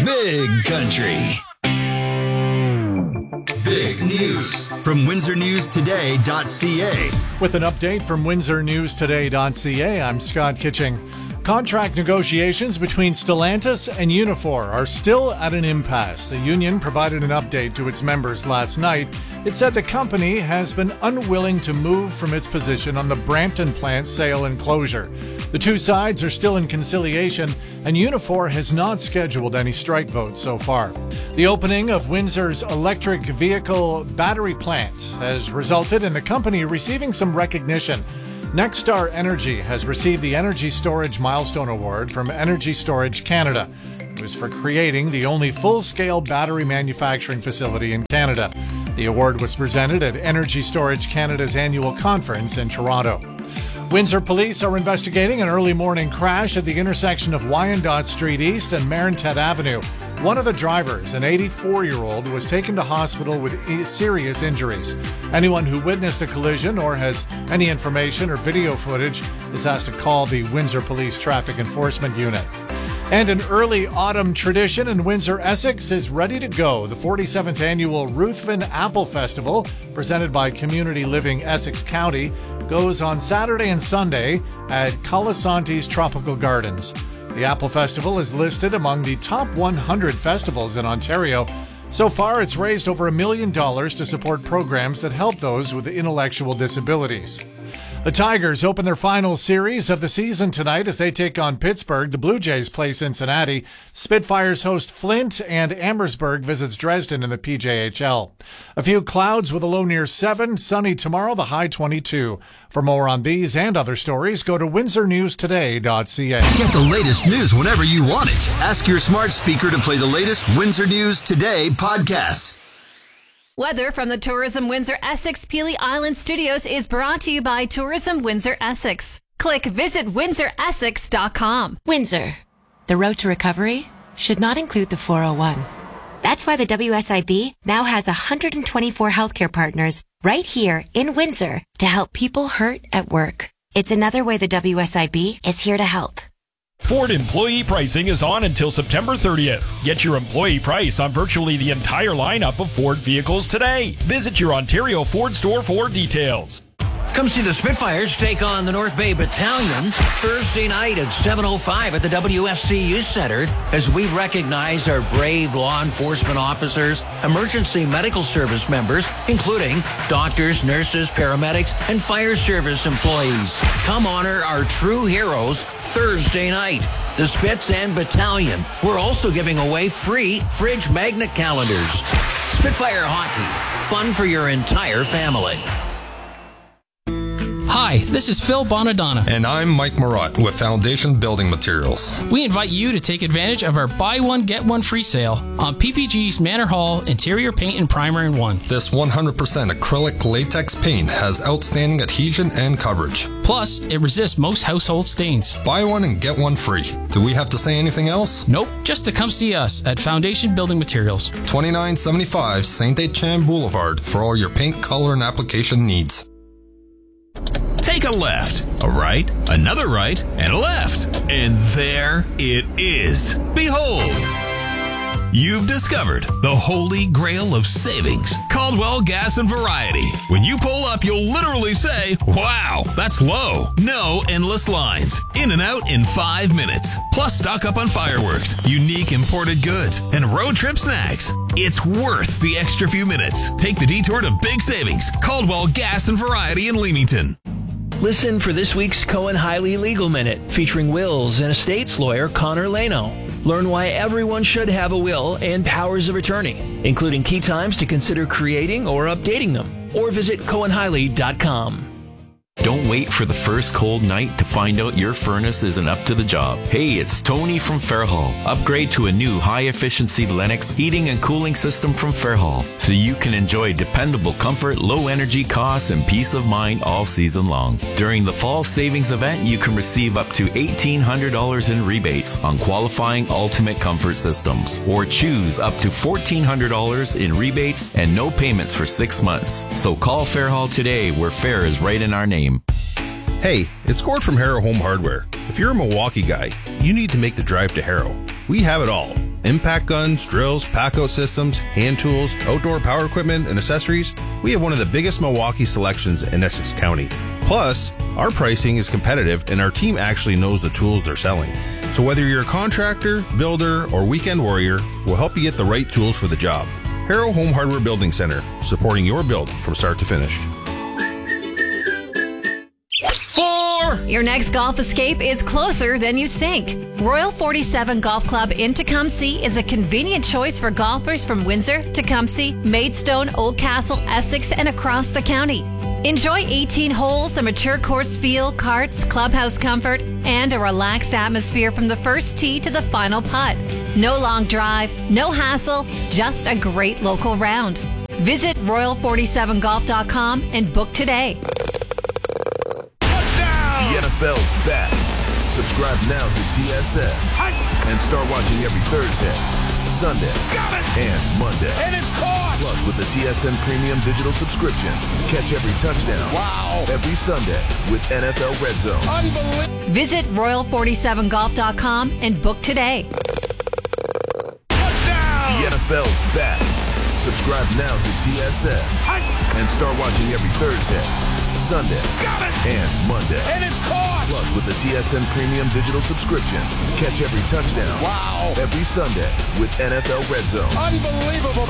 Big Country. Big News from WindsorNewsToday.ca. With an update from WindsorNewsToday.ca, I'm Scott Kitching. Contract negotiations between Stellantis and Unifor are still at an impasse. The union provided an update to its members last night. It said the company has been unwilling to move from its position on the Brampton plant sale and closure. The two sides are still in conciliation, and Unifor has not scheduled any strike votes so far. The opening of Windsor's electric vehicle battery plant has resulted in the company receiving some recognition. Nexstar Energy has received the Energy Storage Milestone Award from Energy Storage Canada. It was for creating the only full-scale battery manufacturing facility in Canada. The award was presented at Energy Storage Canada's annual conference in Toronto. Windsor police are investigating an early morning crash at the intersection of Wyandotte Street East and Marintet Avenue. One of the drivers, an 84-year-old, was taken to hospital with serious injuries. Anyone who witnessed the collision or has any information or video footage is asked to call the Windsor Police Traffic Enforcement Unit. And an early autumn tradition in Windsor, Essex is ready to go. The 47th annual Ruthven Apple Festival, presented by Community Living Essex County, goes on Saturday and Sunday at Colasanti's Tropical Gardens. The Apple Festival is listed among the top 100 festivals in Ontario. So far, it's raised over $1 million to support programs that help those with intellectual disabilities. The Tigers open their final series of the season tonight as they take on Pittsburgh. The Blue Jays play Cincinnati. Spitfires host Flint, and Amherstburg visits Dresden in the PJHL. A few clouds with a low near 7. Sunny tomorrow, the high 22. For more on these and other stories, go to WindsorNewsToday.ca. Get the latest news whenever you want it. Ask your smart speaker to play the latest Windsor News Today podcast. Weather from the Tourism Windsor Essex Peely Island Studios is brought to you by Tourism Windsor Essex. Click visit WindsorEssex.com. Windsor. The road to recovery should not include the 401. That's why the WSIB now has 124 healthcare partners right here in Windsor to help people hurt at work. It's another way the WSIB is here to help. Ford employee pricing is on until September 30th. Get your employee price on virtually the entire lineup of Ford vehicles today. Visit your Ontario Ford store for details. Come see the Spitfires take on the North Bay Battalion Thursday night at 7:05 at the WFC Youth Center as we recognize our brave law enforcement officers, emergency medical service members, including doctors, nurses, paramedics, and fire service employees. Come honor our true heroes Thursday night. The Spits and Battalion. We're also giving away free fridge magnet calendars. Spitfire Hockey. Fun for your entire family. Hi, this is Phil Bonadonna. And I'm Mike Marotte with Foundation Building Materials. We invite you to take advantage of our buy one, get one free sale on PPG's Manor Hall interior paint and primer in one. This 100% acrylic latex paint has outstanding adhesion and coverage. Plus, it resists most household stains. Buy one and get one free. Do we have to say anything else? Nope, just to come see us at Foundation Building Materials. 2975 St. Etienne Boulevard for all your paint, color, and application needs. Take a left, a right, another right, and a left. And there it is. Behold! You've discovered the holy grail of savings, Caldwell Gas and Variety. When you pull up, you'll literally say, wow, that's low. No endless lines. In and out in 5 minutes. Plus stock up on fireworks, unique imported goods, and road trip snacks. It's worth the extra few minutes. Take the detour to big savings, Caldwell Gas and Variety in Leamington. Listen for this week's Cohen Hiley Legal Minute, featuring wills and estates lawyer Connor Leno. Learn why everyone should have a will and powers of attorney, including key times to consider creating or updating them. Or visit CohenHiley.com. Don't wait for the first cold night to find out your furnace isn't up to the job. Hey, it's Tony from Fairhall. Upgrade to a new high-efficiency Lennox heating and cooling system from Fairhall so you can enjoy dependable comfort, low energy costs, and peace of mind all season long. During the fall savings event, you can receive up to $1,800 in rebates on qualifying Ultimate Comfort systems, or choose up to $1,400 in rebates and no payments for 6 months. So call Fairhall today, where Fair is right in our name. Hey, it's Gord from Harrow Home Hardware. If you're a Milwaukee guy, you need to make the drive to Harrow. We have it all. impact guns, drills, pack-out systems, hand tools, outdoor power equipment, and accessories, we have one of the biggest Milwaukee selections in Essex County. Plus, our pricing is competitive and our team actually knows the tools they're selling. So whether you're a contractor, builder, or weekend warrior, we'll help you get the right tools for the job. Harrow Home Hardware Building Center, supporting your build from start to finish. 4! Your next golf escape is closer than you think. Royal 47 Golf Club in Tecumseh is a convenient choice for golfers from Windsor, Tecumseh, Maidstone, Oldcastle, Essex, and across the county. Enjoy 18 holes, a mature course feel, carts, clubhouse comfort, and a relaxed atmosphere from the first tee to the final putt. No long drive, no hassle, just a great local round. Visit Royal47Golf.com and book today. The NFL's back. Subscribe now to TSN and start watching every Thursday, Sunday, and Monday. And it's caught! Plus, with the TSN Premium Digital subscription, catch every touchdown. Wow! Every Sunday with NFL Red Zone. Unbelievable! Visit Royal47Golf.com and book today. Touchdown! The NFL's back. Subscribe now to TSN and start watching every Thursday, Sunday, and Monday. And it's caught! Plus, with the TSN Premium Digital subscription, catch every touchdown. Wow! Every Sunday with NFL Red Zone. Unbelievable!